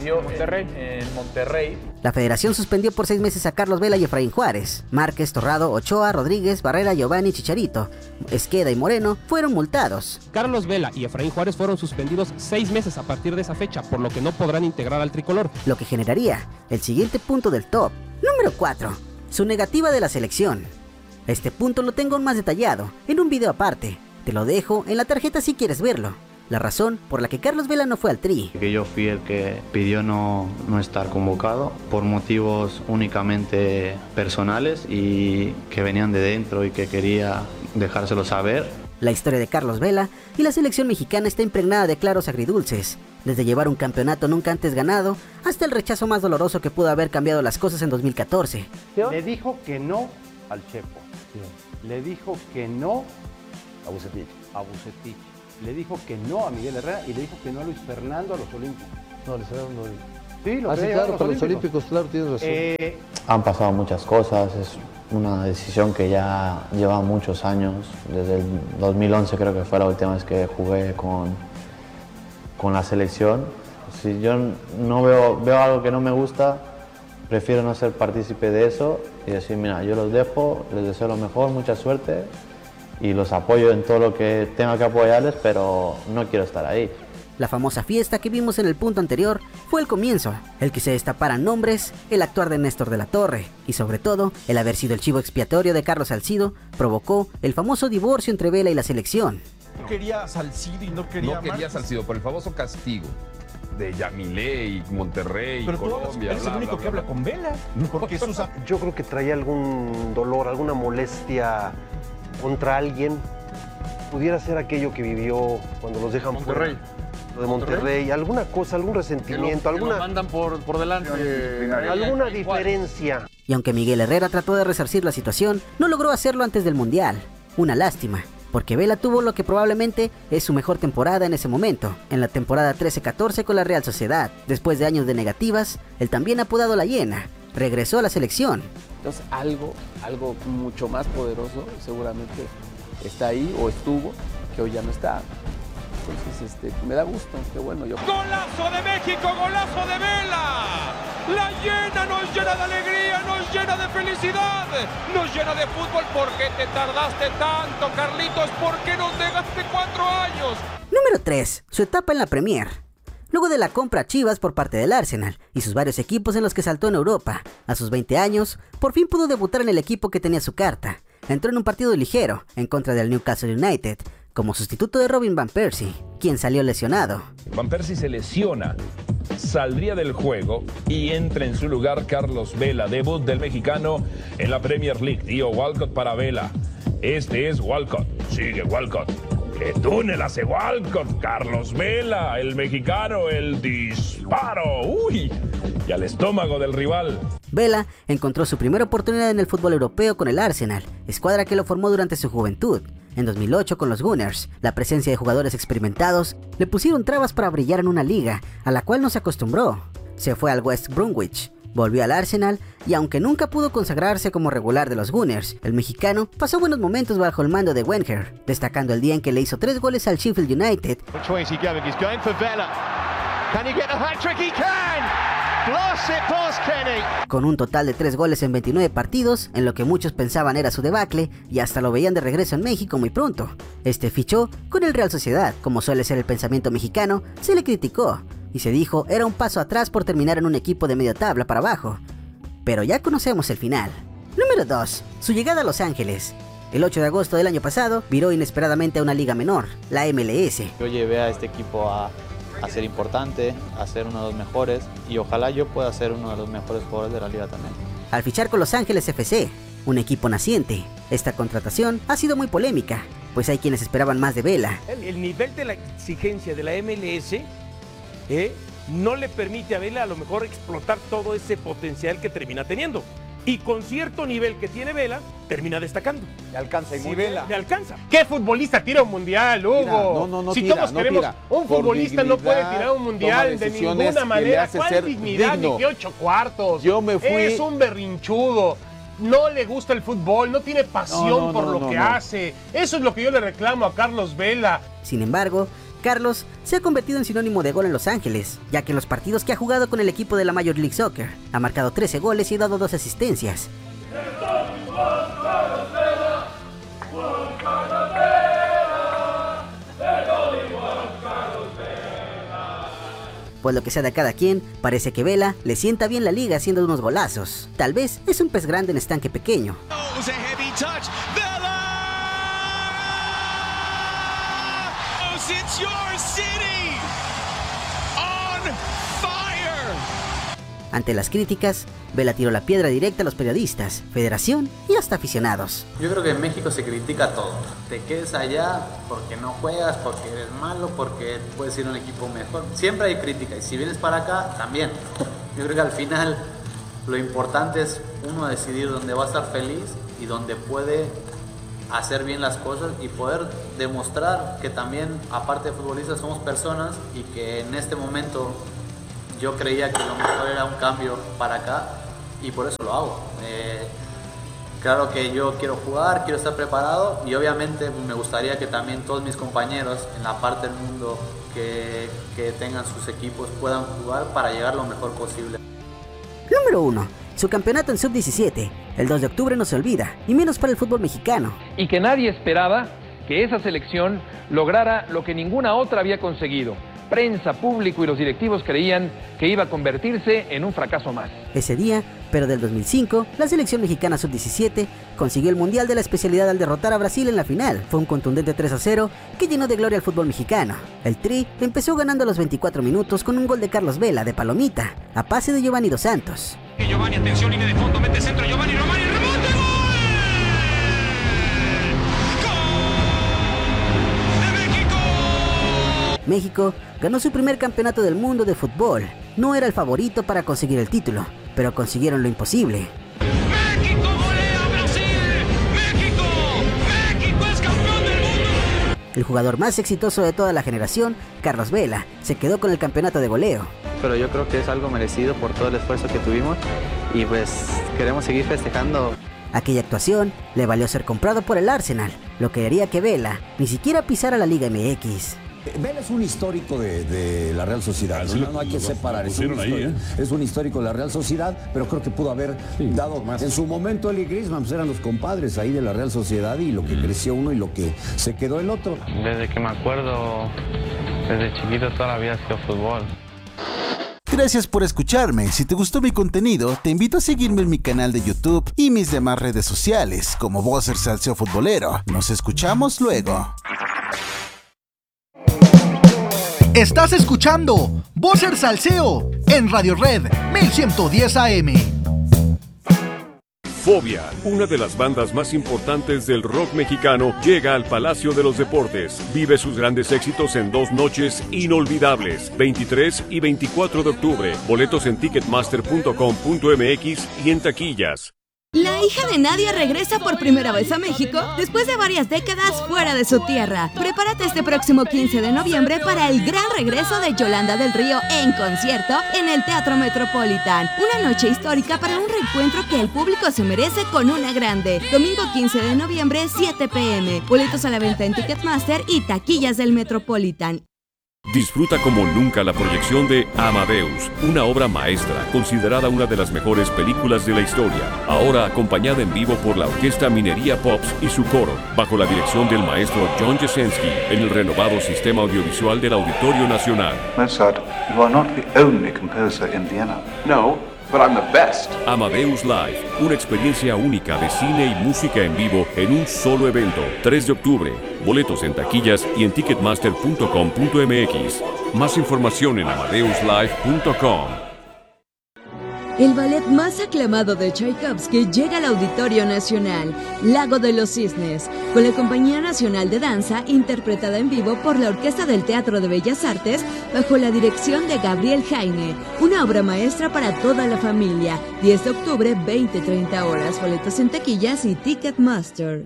en Monterrey. La federación suspendió por 6 meses a Carlos Vela y Efraín Juárez. Márquez, Torrado, Ochoa, Rodríguez, Barrera, Giovanni, Chicharito, Esqueda y Moreno fueron multados. Carlos Vela y Efraín Juárez fueron suspendidos 6 meses a partir de esa fecha, por lo que no podrán integrar al tricolor. Lo que generaría el siguiente punto del top. Número 4. Su negativa de la selección. Este punto lo tengo más detallado en un video aparte. Te lo dejo en la tarjeta si quieres verlo. La razón por la que Carlos Vela no fue al Tri. Que yo fui el que pidió no estar convocado por motivos únicamente personales y que venían de dentro y que quería dejárselo saber. La historia de Carlos Vela y la selección mexicana está impregnada de claros agridulces, desde llevar un campeonato nunca antes ganado hasta el rechazo más doloroso que pudo haber cambiado las cosas en 2014. Le dijo que no al Chepo, le dijo que no a Bucetich. Le dijo que no a Miguel Herrera y le dijo que no a Luis Fernando a los Olímpicos. No, Luis Fernando no. Sí, lo sí, claro, con los Olímpicos, claro, tienes razón. Han pasado muchas cosas, es una decisión que ya lleva muchos años. Desde el 2011 creo que fue la última vez que jugué con la selección. Si yo no veo algo que no me gusta, prefiero no ser partícipe de eso y decir, mira, yo los dejo, les deseo lo mejor, mucha suerte. Y los apoyo en todo lo que tenga que apoyarles, pero no quiero estar ahí. La famosa fiesta que vimos en el punto anterior fue el comienzo, el que se destaparan nombres, el actuar de Néstor de la Torre y sobre todo el haber sido el chivo expiatorio de Carlos Salcido provocó el famoso divorcio entre Vela y la selección. No quería Salcido y no quería Salcido por el famoso castigo de Yamilé y Monterrey, pero Colombia. Eres el único que habla con Vela. Porque yo creo que traía algún dolor, alguna molestia contra alguien. Pudiera ser aquello que vivió cuando los dejan Monterrey. Fuera. Lo de Monterrey. Alguna cosa, algún resentimiento, alguna... lo mandan por delante. Alguna diferencia. Y aunque Miguel Herrera trató de resarcir la situación, no logró hacerlo antes del Mundial. Una lástima, porque Vela tuvo lo que probablemente es su mejor temporada en ese momento, en la temporada 13-14 con la Real Sociedad. Después de años de negativas, el también apodado La Hiena regresó a la selección. Entonces algo mucho más poderoso seguramente está ahí o estuvo, que hoy ya no está. Entonces me da gusto, qué bueno. ¡Golazo de México! ¡Golazo de Vela! la llena, nos llena de alegría, nos llena de felicidad, nos llena de fútbol. ¿Por qué te tardaste tanto, Carlitos? ¿Por qué nos dejaste 4 años? Número 3. Su etapa en la Premier. Luego de la compra a Chivas por parte del Arsenal y sus varios equipos en los que saltó en Europa, a sus 20 años, por fin pudo debutar en el equipo que tenía su carta. Entró en un partido ligero en contra del Newcastle United, como sustituto de Robin Van Persie, quien salió lesionado. Van Persie se lesiona, saldría del juego y entra en su lugar Carlos Vela, debut del mexicano en la Premier League. Tío Walcott para Vela. Este es Walcott, sigue Walcott. ¡Qué túnel hace Walcott! Carlos Vela, el mexicano, el disparo. ¡Uy! Y al estómago del rival. Vela encontró su primera oportunidad en el fútbol europeo con el Arsenal, escuadra que lo formó durante su juventud. En 2008 con los Gunners, la presencia de jugadores experimentados le pusieron trabas para brillar en una liga a la cual no se acostumbró. Se fue al West Bromwich, volvió al Arsenal y aunque nunca pudo consagrarse como regular de los Gunners, el mexicano pasó buenos momentos bajo el mando de Wenger, destacando el día en que le hizo 3 goles al Sheffield United. Con un total de 3 goles en 29 partidos, en lo que muchos pensaban era su debacle y hasta lo veían de regreso en México muy pronto. Este fichó con el Real Sociedad, como suele ser el pensamiento mexicano, se le criticó y se dijo era un paso atrás por terminar en un equipo de media tabla para abajo. Pero ya conocemos el final. Número 2. Su llegada a Los Ángeles. El 8 de agosto del año pasado viró inesperadamente a una liga menor, la MLS. Yo llevé a este equipo a ser importante, a ser uno de los mejores y ojalá yo pueda ser uno de los mejores jugadores de la liga también. Al fichar con Los Ángeles FC, un equipo naciente, esta contratación ha sido muy polémica, pues hay quienes esperaban más de Vela. El nivel de la exigencia de la MLS no le permite a Vela a lo mejor explotar todo ese potencial que termina teniendo. Y con cierto nivel que tiene Vela, termina destacando. Le alcanza y Sí, muy Vela. Le alcanza. ¿Qué futbolista tira un mundial, Hugo? Tira, no si tira, todos no queremos, tira. un Por futbolista no puede dignidad, tirar un mundial toma de decisiones ninguna que le manera. hace ¿Cuál ser dignidad? digno. Ni que 8 cuartos. Yo me fui... Es un berrinchudo. No le gusta el fútbol, no tiene pasión por lo que hace. Eso es lo que yo le reclamo a Carlos Vela. Sin embargo, Carlos se ha convertido en sinónimo de gol en Los Ángeles, ya que en los partidos que ha jugado con el equipo de la Major League Soccer, ha marcado 13 goles y dado 2 asistencias. Pues lo que sea de cada quien, parece que Vela le sienta bien la liga haciendo unos golazos. Tal vez es un pez grande en estanque pequeño. Ante las críticas, Vela tiró la piedra directa a los periodistas, federación y hasta aficionados. Yo creo que en México se critica todo. Te quedes allá porque no juegas, porque eres malo, porque puedes ir a un equipo mejor. Siempre hay crítica y si vienes para acá, también. Yo creo que al final lo importante es uno decidir dónde va a estar feliz y dónde puede hacer bien las cosas y poder demostrar que también, aparte de futbolistas, somos personas y que en este momento yo creía que lo mejor era un cambio para acá y por eso lo hago. Claro que yo quiero jugar, quiero estar preparado y obviamente me gustaría que también todos mis compañeros en la parte del mundo que tengan sus equipos puedan jugar para llegar lo mejor posible. Número 1. Su campeonato en Sub-17. El 2 de octubre no se olvida, y menos para el fútbol mexicano. Y que nadie esperaba que esa selección lograra lo que ninguna otra había conseguido. Prensa, público y los directivos creían que iba a convertirse en un fracaso más. Ese día, pero del 2005, la selección mexicana Sub-17 consiguió el Mundial de la especialidad al derrotar a Brasil en la final. Fue un contundente 3-0 que llenó de gloria al fútbol mexicano. El Tri empezó ganando a los 24 minutos con un gol de Carlos Vela de palomita, a pase de Giovanni Dos Santos. Giovanni, atención, línea de fondo, mete centro, Giovanni, Romani, remonte, México ganó su primer campeonato del mundo de fútbol. No era el favorito para conseguir el título, pero consiguieron lo imposible. ¡México golea a Brasil! ¡México! ¡México es campeón del mundo! El jugador más exitoso de toda la generación, Carlos Vela, se quedó con el campeonato de goleo. Pero yo creo que es algo merecido por todo el esfuerzo que tuvimos y pues queremos seguir festejando. Aquella actuación le valió ser comprado por el Arsenal, lo que haría que Vela ni siquiera pisara la Liga MX. Vela es un histórico de la Real Sociedad, no hay que separar, es un histórico de la Real Sociedad, pero creo que pudo haber dado más. En su momento él y Griezmann pues eran los compadres ahí de la Real Sociedad y lo que creció uno y lo que se quedó el otro. Desde que me acuerdo, desde chiquito toda la vida ha sido fútbol. Gracias por escucharme. Si te gustó mi contenido, te invito a seguirme en mi canal de YouTube y mis demás redes sociales, como Bosser Salseo Futbolero. Nos escuchamos luego. Estás escuchando Bosser Salseo en Radio Red 1110 AM. Fobia, una de las bandas más importantes del rock mexicano, llega al Palacio de los Deportes. Vive sus grandes éxitos en 2 noches inolvidables, 23 y 24 de octubre. Boletos en ticketmaster.com.mx y en taquillas. La hija de Nadia regresa por primera vez a México después de varias décadas fuera de su tierra. Prepárate este próximo 15 de noviembre para el gran regreso de Yolanda del Río en concierto en el Teatro Metropolitan. Una noche histórica para un reencuentro que el público se merece con una grande. Domingo 15 de noviembre, 7 p.m. Boletos a la venta en Ticketmaster y taquillas del Metropolitan. Disfruta como nunca la proyección de Amadeus, una obra maestra considerada una de las mejores películas de la historia, ahora acompañada en vivo por la Orquesta Minería Pops y su coro, bajo la dirección del maestro John Jasenski, en el renovado sistema audiovisual del Auditorio Nacional. Mozart, you are not the only composer in Vienna. No, but I'm the best. Amadeus Live, una experiencia única de cine y música en vivo en un solo evento. 3 de octubre. Boletos en taquillas y en ticketmaster.com.mx. Más información en amadeuslive.com. El ballet más aclamado de Tchaikovsky llega al Auditorio Nacional, Lago de los Cisnes, con la Compañía Nacional de Danza, interpretada en vivo por la Orquesta del Teatro de Bellas Artes, bajo la dirección de Gabriel Jaime. Una obra maestra para toda la familia. 10 de octubre, 20-30 horas. Boletos en taquillas y Ticketmaster.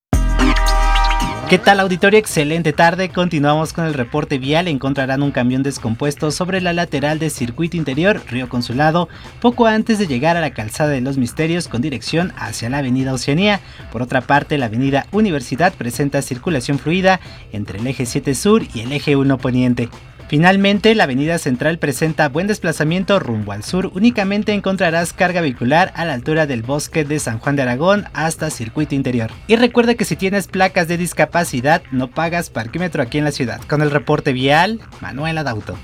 ¿Qué tal, auditorio? Excelente tarde. Continuamos con el reporte vial. Encontrarán un camión descompuesto sobre la lateral de Circuito Interior, Río Consulado, poco antes de llegar a la Calzada de los Misterios con dirección hacia la Avenida Oceanía. Por otra parte, la Avenida Universidad presenta circulación fluida entre el eje 7 Sur y el eje 1 Poniente. Finalmente, la Avenida Central presenta buen desplazamiento rumbo al sur. Únicamente encontrarás carga vehicular a la altura del Bosque de San Juan de Aragón hasta Circuito Interior. Y recuerda que si tienes placas de discapacidad, no pagas parquímetro aquí en la ciudad. Con el reporte vial, Manuel Adauto.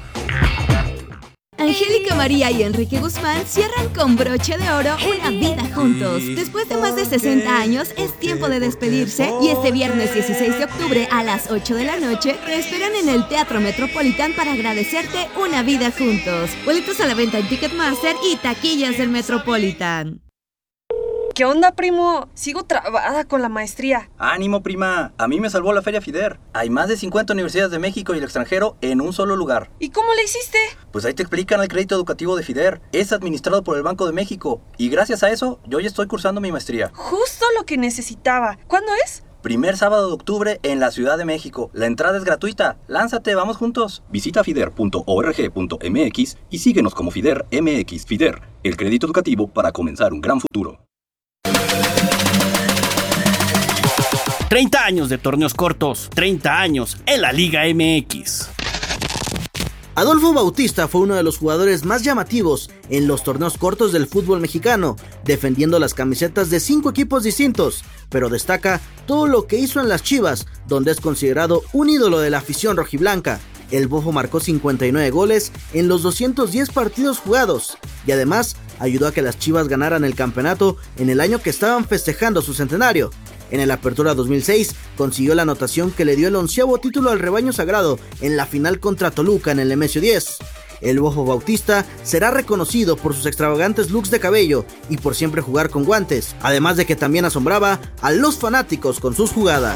Angélica María y Enrique Guzmán cierran con broche de oro una vida juntos. Después de más de 60 años, es tiempo de despedirse y este viernes 16 de octubre a las 8 de la noche te esperan en el Teatro Metropolitan para agradecerte una vida juntos. Boletos a la venta en Ticketmaster y taquillas del Metropolitan. ¿Qué onda, primo? Sigo trabada con la maestría. ¡Ánimo, prima! A mí me salvó la Feria FIDER. Hay más de 50 universidades de México y el extranjero en un solo lugar. ¿Y cómo le hiciste? Pues ahí te explican el crédito educativo de FIDER. Es administrado por el Banco de México. Y gracias a eso, yo ya estoy cursando mi maestría. Justo lo que necesitaba. ¿Cuándo es? Primer sábado de octubre en la Ciudad de México. La entrada es gratuita. Lánzate, vamos juntos. Visita fider.org.mx y síguenos como FIDER MX. FIDER, el crédito educativo para comenzar un gran futuro. 30 años de torneos cortos, 30 años en la Liga MX. Adolfo Bautista fue uno de los jugadores más llamativos en los torneos cortos del fútbol mexicano, defendiendo las camisetas de 5 equipos distintos, pero destaca todo lo que hizo en las Chivas, donde es considerado un ídolo de la afición rojiblanca. El Bofo marcó 59 goles en los 210 partidos jugados y además ayudó a que las Chivas ganaran el campeonato en el año que estaban festejando su centenario. En el Apertura 2006 consiguió la anotación que le dio el 11º título al rebaño sagrado en la final contra Toluca en el Nemesio 10. El Bofo Bautista será reconocido por sus extravagantes looks de cabello y por siempre jugar con guantes, además de que también asombraba a los fanáticos con sus jugadas.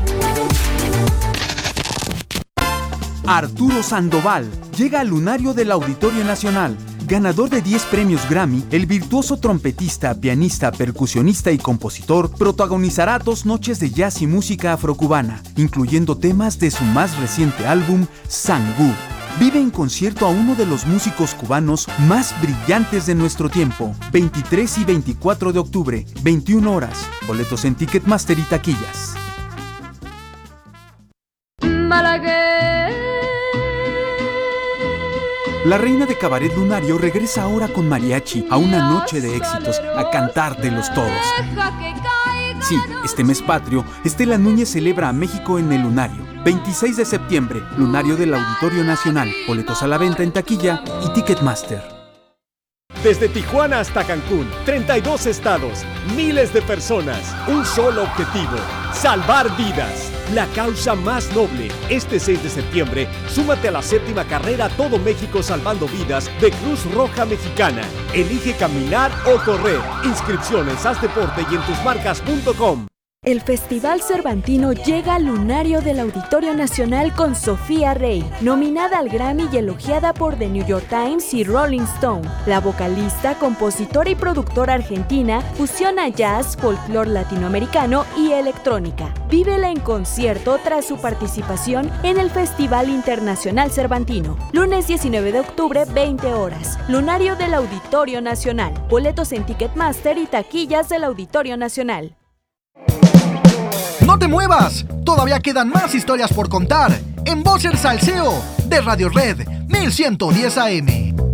Arturo Sandoval llega al lunario del Auditorio Nacional. Ganador de 10 premios Grammy, el virtuoso trompetista, pianista, percusionista y compositor protagonizará 2 noches de jazz y música afrocubana, incluyendo temas de su más reciente álbum, Sangú. Vive en concierto a uno de los músicos cubanos más brillantes de nuestro tiempo, 23 y 24 de octubre, 21 horas. Boletos en Ticketmaster y taquillas. Malagueña. La reina de cabaret Lunario regresa ahora con mariachi a una noche de éxitos, a cantártelos todos. Sí, este mes patrio, Estela Núñez celebra a México en el Lunario. 26 de septiembre, Lunario del Auditorio Nacional. Boletos a la venta en taquilla y Ticketmaster. Desde Tijuana hasta Cancún, 32 estados, miles de personas, un solo objetivo, salvar vidas. La causa más noble. Este 6 de septiembre, súmate a la 7ª carrera Todo México Salvando Vidas de Cruz Roja Mexicana. Elige caminar o correr. Inscripciones, haz deporte y en tusmarcas.com. El Festival Cervantino llega al Lunario del Auditorio Nacional con Sofía Rey, nominada al Grammy y elogiada por The New York Times y Rolling Stone. La vocalista, compositora y productora argentina fusiona jazz, folclore latinoamericano y electrónica. Vívela en concierto tras su participación en el Festival Internacional Cervantino. Lunes 19 de octubre, 20 horas. Lunario del Auditorio Nacional. Boletos en Ticketmaster y taquillas del Auditorio Nacional. ¡No te muevas! Todavía quedan más historias por contar en Voz el Salseo de Radio Red 1110 AM.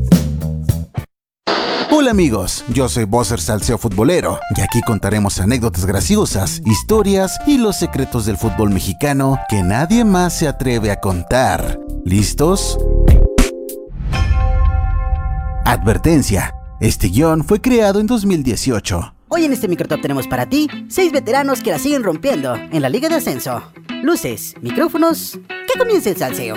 Hola amigos, yo soy Bosser Salseo Futbolero y aquí contaremos anécdotas graciosas, historias y los secretos del fútbol mexicano que nadie más se atreve a contar. ¿Listos? Advertencia, este guión fue creado en 2018. Hoy en este Microtop tenemos para ti 6 veteranos que la siguen rompiendo en la Liga de Ascenso. Luces, micrófonos, que comience el salseo.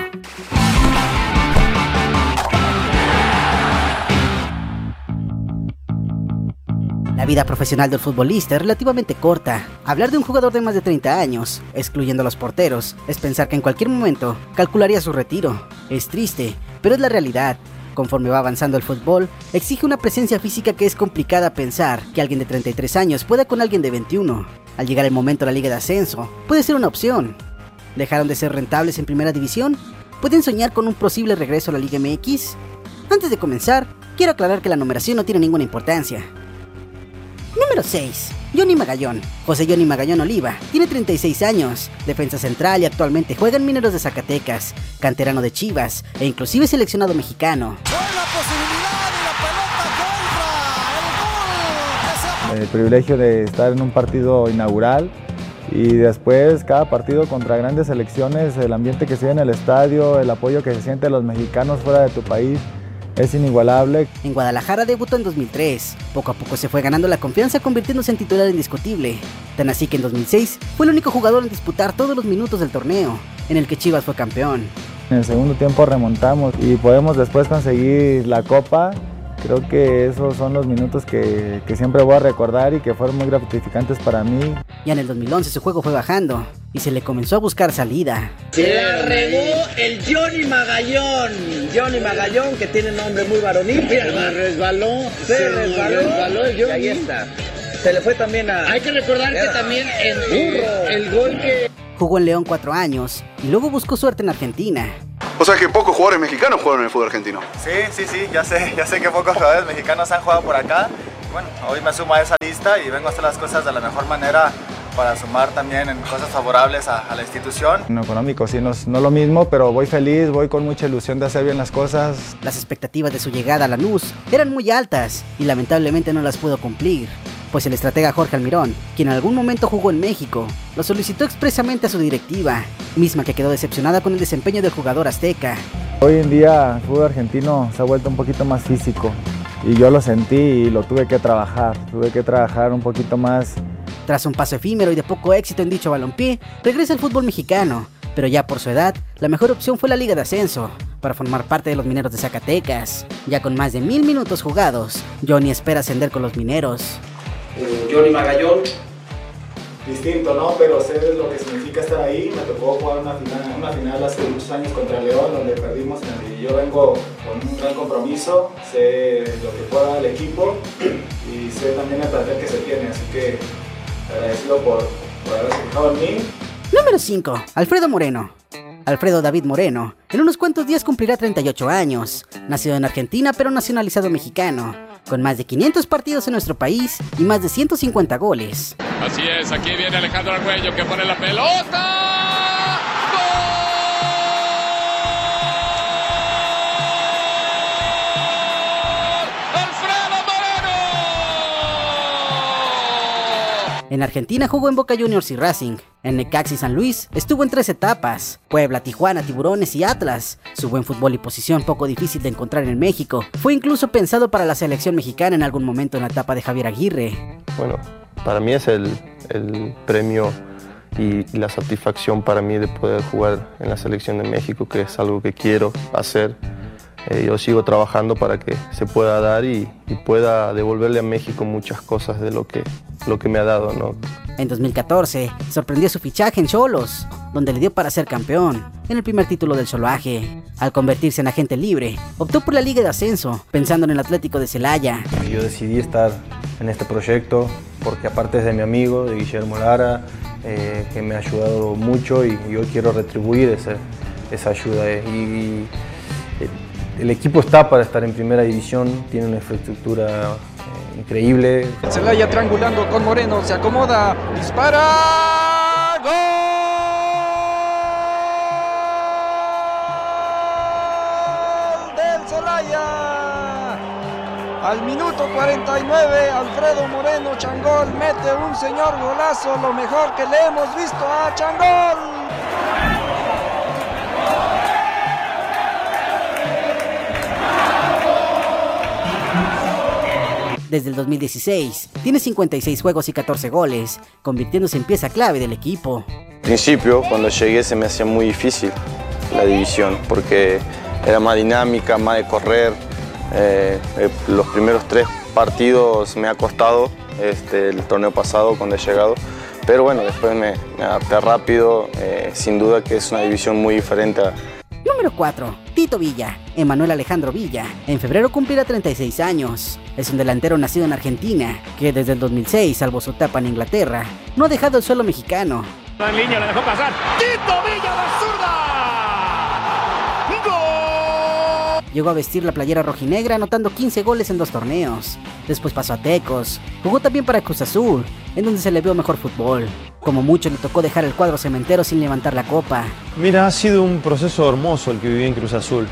La vida profesional del futbolista es relativamente corta. Hablar de un jugador de más de 30 años, excluyendo a los porteros, es pensar que en cualquier momento calcularía su retiro. Es triste, pero es la realidad. Conforme va avanzando el fútbol, exige una presencia física que es complicada pensar que alguien de 33 años pueda con alguien de 21. Al llegar el momento de la Liga de Ascenso, puede ser una opción. ¿Dejaron de ser rentables en Primera División? ¿Pueden soñar con un posible regreso a la Liga MX? Antes de comenzar, quiero aclarar que la numeración no tiene ninguna importancia. Número 6. Johnny Magallón. José Johnny Magallón Oliva tiene 36 años, defensa central y actualmente juega en Mineros de Zacatecas, canterano de Chivas e inclusive seleccionado mexicano. El privilegio de estar en un partido inaugural y después cada partido contra grandes selecciones, el ambiente que se ve en el estadio, el apoyo que se siente de los mexicanos fuera de tu país. Es inigualable. En Guadalajara debutó en 2003. Poco a poco se fue ganando la confianza, convirtiéndose en titular indiscutible. Tan así que en 2006 fue el único jugador en disputar todos los minutos del torneo, en el que Chivas fue campeón. En el segundo tiempo remontamos y podemos después conseguir la copa. Creo que esos son los minutos que siempre voy a recordar y que fueron muy gratificantes para mí. Ya en el 2011 su juego fue bajando y se le comenzó a buscar salida. Se la regó el Johnny Magallón. Johnny Magallón, que tiene nombre muy varonil. Se resbaló el Johnny. Y ahí está. Se le fue también a... Hay que recordar que también el gol que... Jugó en León 4 años y luego buscó suerte en Argentina. O sea que pocos jugadores mexicanos jugaron en el fútbol argentino. Sí, ya sé que pocos jugadores mexicanos han jugado por acá. Bueno, hoy me sumo a esa lista y vengo a hacer las cosas de la mejor manera para sumar también en cosas favorables a la institución. En lo económico sí, no es lo mismo, pero voy feliz, voy con mucha ilusión de hacer bien las cosas. Las expectativas de su llegada a Lanús eran muy altas y lamentablemente no las pudo cumplir, pues el estratega Jorge Almirón, quien en algún momento jugó en México, lo solicitó expresamente a su directiva, misma que quedó decepcionada con el desempeño del jugador azteca. Hoy en día el fútbol argentino se ha vuelto un poquito más físico y yo lo sentí y lo tuve que trabajar un poquito más. Tras un paso efímero y de poco éxito en dicho balompié, regresa al fútbol mexicano, pero ya por su edad, la mejor opción fue la Liga de Ascenso, para formar parte de los Mineros de Zacatecas. Ya con más de 1000 minutos jugados, Johnny espera ascender con los Mineros. Johnny Magallón. Distinto, ¿no? Pero sé lo que significa estar ahí. Me tocó jugar una final hace muchos años contra León, donde perdimos. Y yo vengo con un gran compromiso, sé lo que pueda el equipo y sé también el plantel que se tiene. Así que agradecido por haberse fijado en mí. Número 5. Alfredo Moreno. Alfredo David Moreno, en unos cuantos días cumplirá 38 años. Nacido en Argentina, pero nacionalizado mexicano, con más de 500 partidos en nuestro país y más de 150 goles. Así es, aquí viene Alejandro Argüello que pone la pelota. ¡Gol! En Argentina jugó en Boca Juniors y Racing. En Necaxa y San Luis estuvo en 3 etapas: Puebla, Tijuana, Tiburones y Atlas. Su buen fútbol y posición poco difícil de encontrar en México. Fue incluso pensado para la selección mexicana en algún momento en la etapa de Javier Aguirre. Bueno, para mí es el premio y la satisfacción para mí de poder jugar en la selección de México, que es algo que quiero hacer. Yo sigo trabajando para que se pueda dar y pueda devolverle a México muchas cosas de lo que me ha dado, ¿no? En 2014 sorprendió su fichaje en Xolos, donde le dio para ser campeón en el primer título del Xoloaje. Al convertirse en agente libre, optó por la Liga de Ascenso, pensando en el Atlético de Celaya. Yo decidí estar en este proyecto porque aparte es de mi amigo, de Guillermo Lara, que me ha ayudado mucho y yo quiero retribuir esa ayuda. El equipo está para estar en primera división, tiene una infraestructura increíble. Celaya triangulando con Moreno, se acomoda, dispara, ¡gol del Celaya! Al minuto 49, Alfredo Moreno Changol mete un señor golazo, lo mejor que le hemos visto a Changol. Desde el 2016, tiene 56 juegos y 14 goles, convirtiéndose en pieza clave del equipo. Al principio, cuando llegué, se me hacía muy difícil la división, porque era más dinámica, más de correr. Los primeros 3 partidos me ha costado, el torneo pasado cuando he llegado, pero bueno, después me adapté rápido, sin duda que es una división muy diferente a... Número 4. Tito Villa. Emanuel Alejandro Villa. En febrero cumplirá 36 años. Es un delantero nacido en Argentina, que desde el 2006, salvo su etapa en Inglaterra, no ha dejado el suelo mexicano. En línea, la dejó pasar. ¡Tito Villa de zurda! ¡Gol! Llegó a vestir la playera rojinegra anotando 15 goles en 2 torneos. Después pasó a Tecos. Jugó también para Cruz Azul, en donde se le vio mejor fútbol. Como mucho le tocó dejar el cuadro cementero sin levantar la copa. Mira, ha sido un proceso hermoso el que viví en Cruz Azul.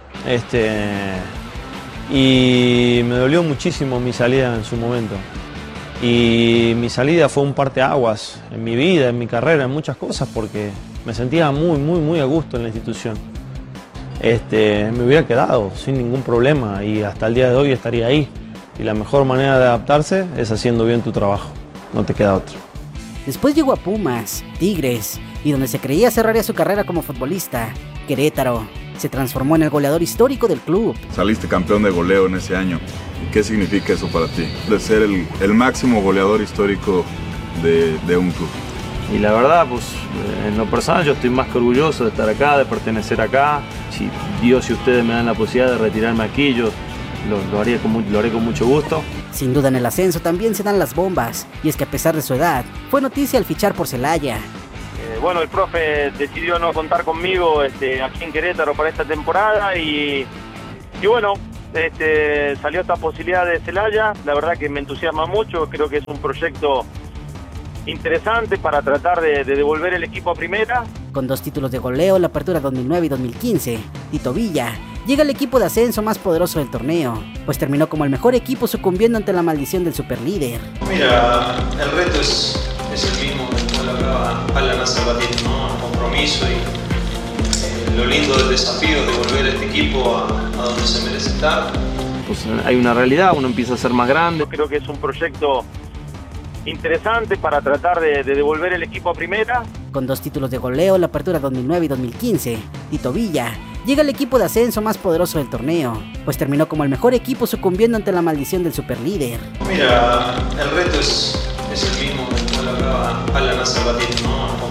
Y me dolió muchísimo mi salida en su momento. Y mi salida fue un parteaguas en mi vida, en mi carrera, en muchas cosas, porque me sentía muy a gusto en la institución. Me hubiera quedado sin ningún problema y hasta el día de hoy estaría ahí. Y la mejor manera de adaptarse es haciendo bien tu trabajo, no te queda otra. Después llegó a Pumas, Tigres, y donde se creía cerraría su carrera como futbolista, Querétaro. Se transformó en el goleador histórico del club. Saliste campeón de goleo en ese año. ¿Qué significa eso para ti? De ser el máximo goleador histórico de un club. Y la verdad, pues en lo personal yo estoy más que orgulloso de estar acá, de pertenecer acá. Si Dios y ustedes me dan la posibilidad de retirarme aquí, yo lo haré con mucho gusto. Sin duda en el ascenso también se dan las bombas, y es que a pesar de su edad, fue noticia al fichar por Celaya. Bueno, el profe decidió no contar conmigo aquí en Querétaro para esta temporada y bueno, salió esta posibilidad de Celaya. La verdad que me entusiasma mucho, creo que es un proyecto interesante para tratar de devolver el equipo a primera. Con 2 títulos de goleo en la apertura 2009 y 2015, Tito Villa llega al equipo de ascenso más poderoso del torneo, pues terminó como el mejor equipo sucumbiendo ante la maldición del superlíder. Mira, el reto es el mismo, como lo hablaba Alan hace ratito, ¿no? El compromiso y lo lindo del desafío de volver a este equipo a donde se merece estar. Pues hay una realidad, uno empieza a ser más grande. Creo que es un proyecto interesante para tratar de devolver el equipo a primera. Con 2 títulos de goleo en la apertura 2009 y 2015, Tito Villa llega al equipo de ascenso más poderoso del torneo, pues terminó como el mejor equipo sucumbiendo ante la maldición del superlíder. Mira, el reto es el mismo, como lo hablaba Alan hace ratito, ¿no?